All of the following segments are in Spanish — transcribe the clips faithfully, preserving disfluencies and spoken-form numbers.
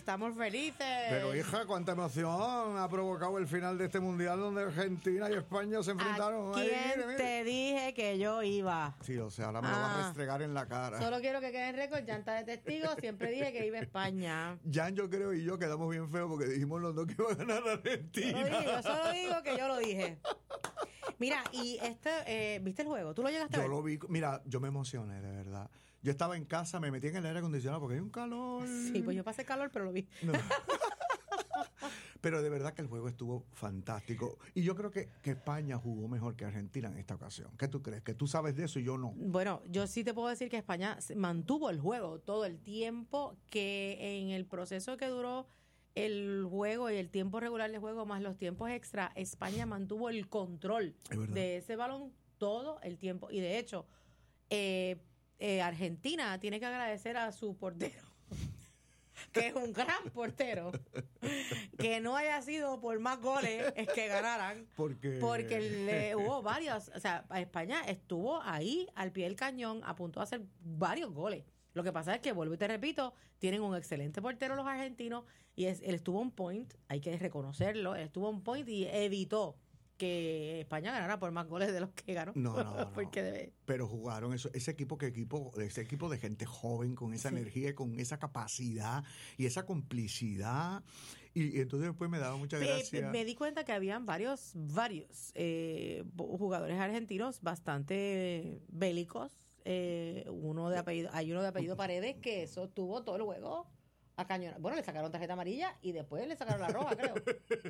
estamos felices. Pero hija, cuánta emoción ha provocado el final de este mundial donde Argentina y España se enfrentaron. ¿A quién Ahí, mire, mire. te dije que yo iba? Sí, o sea, ahora me lo va a Ah. restregar en la cara. Solo quiero que quede en récord, llanta de testigo, siempre dije que iba a España. Jan, yo creo, y yo quedamos bien feos porque dijimos los dos que iba a ganar Argentina. Lo dije, yo solo digo que yo lo dije. Mira, y este, eh, ¿viste el juego? ¿Tú lo llegaste a Yo ver? lo vi, mira, yo me emocioné, de verdad. Yo estaba en casa, me metí en el aire acondicionado porque hay un calor. Sí, pues yo pasé calor, pero lo vi. No. Pero de verdad que el juego estuvo fantástico. Y yo creo que, que España jugó mejor que Argentina en esta ocasión. ¿Qué tú crees? Que tú sabes de eso y yo no. Bueno, yo sí te puedo decir que España se mantuvo el juego todo el tiempo, que en el proceso que duró el juego y el tiempo regular del juego más los tiempos extra, España mantuvo el control Es verdad. de ese balón todo el tiempo. Y de hecho, eh, eh, Argentina tiene que agradecer a su portero, que es un gran portero, que no haya sido por más goles es que ganaran, Porque- porque le, hubo varios, o sea, España estuvo ahí al pie del cañón a punto de hacer varios goles. Lo que pasa es que, vuelvo y te repito, tienen un excelente portero los argentinos y es, él estuvo on point, hay que reconocerlo, él estuvo on point y evitó que España ganara por más goles de los que ganó. No, no, no. Porque debe- Pero jugaron eso, ese equipo que equipo, ese equipo de gente joven con esa Sí. energía, con esa capacidad y esa complicidad. Y, y entonces después me daba mucha Me, gracia. me di cuenta que habían varios, varios eh, jugadores argentinos bastante bélicos. Eh, uno de apellido, hay uno de apellido Paredes que eso tuvo todo el juego a cañón. Bueno, le sacaron tarjeta amarilla y después le sacaron la roja, creo.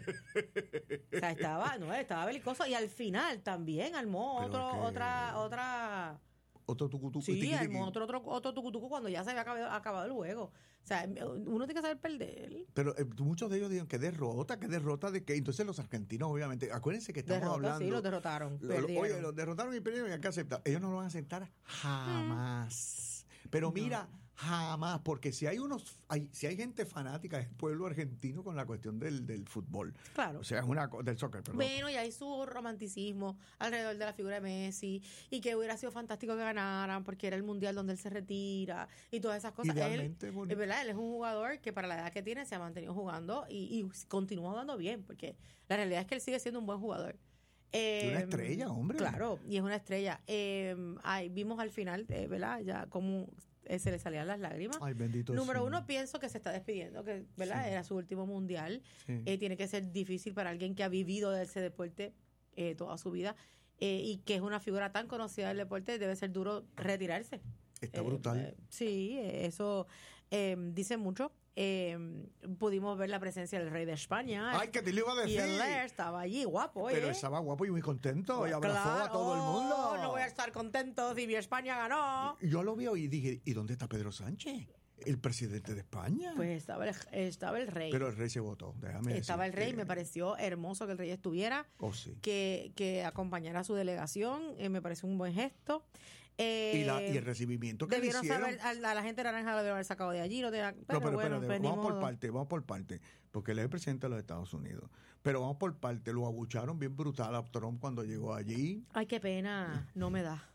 O sea, estaba, no, estaba belicoso y al final también armó Pero otro, es que- otra, otra. Otro tucutucu. Sí, tiqui, tiqui. armó otro, otro, otro tucutuco cuando ya se había acabado, acabado el juego. O sea, uno tiene que saber perder. Pero eh, muchos de ellos dijeron que derrota, que derrota de que entonces los argentinos obviamente, acuérdense que estamos Derrota, hablando. sí, los derrotaron, Lo- lo- perdieron. oye, los derrotaron y perdieron y hay que aceptar. Ellos no lo van a aceptar jamás. Pero mira, jamás, porque si hay unos, hay, si hay gente fanática del pueblo argentino con la cuestión del, del fútbol. Claro. O sea, es una co- del soccer, perdón. Bueno, y hay su romanticismo alrededor de la figura de Messi y que hubiera sido fantástico que ganaran porque era el mundial donde él se retira y todas esas cosas. Idealmente él, bonito. es verdad, él es un jugador que para la edad que tiene se ha mantenido jugando y, y continúa jugando bien porque la realidad es que él sigue siendo un buen jugador. Eh, Y una estrella, hombre. Claro, y es una estrella. Eh, ay, vimos al final, eh, ¿verdad? Ya como eh, se le salían las lágrimas. Ay, bendito Número sea. uno, pienso que se está despidiendo, que ¿verdad? Sí. Era su último mundial. Sí. Eh, tiene que ser difícil para alguien que ha vivido de ese deporte eh, toda su vida eh, y que es una figura tan conocida del deporte, debe ser duro retirarse. Está Eh, brutal. eh, sí, eh, eso eh, dice mucho. Eh, pudimos ver la presencia del rey de España. Ay, que te lo iba a Y decir. él estaba allí, guapo, Pero ¿eh? estaba guapo y muy contento y abrazó Claro, a todo el mundo. oh, no voy a estar contento si mi España ganó. Yo lo vi y dije, ¿y dónde está Pedro Sánchez? El presidente de España. Pues estaba el, estaba el rey. Pero el rey se votó, déjame Estaba el decirte. rey, me pareció hermoso que el rey estuviera, Oh, sí. que, que acompañara a su delegación, eh, me pareció un buen gesto. Eh, Y, la- y el recibimiento que le debieron hicieron. saber, a la, a la gente naranja lo debieron haber sacado de allí, no tenía- pero, no, pero bueno, espérate, pues, ni vamos por modo. parte, vamos por parte, porque él es el presidente de los Estados Unidos. Pero vamos por parte, lo abucharon bien brutal a Trump cuando llegó allí. Ay, qué pena, no me da.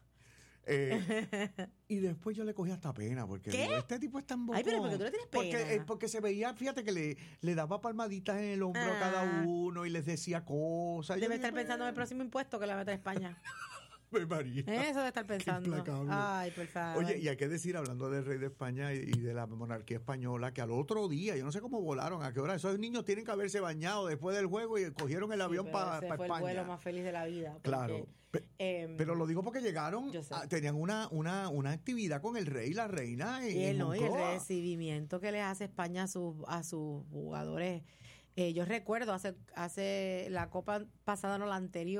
Eh, y después yo le cogí hasta pena, porque ¿Qué? digo, este tipo es tan bocón. Ay, pero ¿por qué tú le tienes pena? Porque, eh, porque se veía, fíjate que le, le daba palmaditas en el hombro Ah. a cada uno y les decía cosas. Yo Debe dije, estar pensando en el próximo impuesto que le va a meter a España. Ave María. Eso debe estar Qué pensando. implacable. Ay, por favor. Oye, y hay que decir, hablando del rey de España y, y de la monarquía española, que al otro día, yo no sé cómo volaron, a qué hora, esos niños tienen que haberse bañado después del juego y cogieron el Sí, avión pero para ese España. fue el vuelo más feliz de la vida. porque, Claro. Pe- em, Pero lo digo porque llegaron, yo sé. a- tenían una, una, una actividad con el rey y la reina. En, Y el, en no, y el Moncloa. recibimiento que le hace España a sus, a sus jugadores. Eh, yo recuerdo hace, hace la Copa pasada, no la anterior.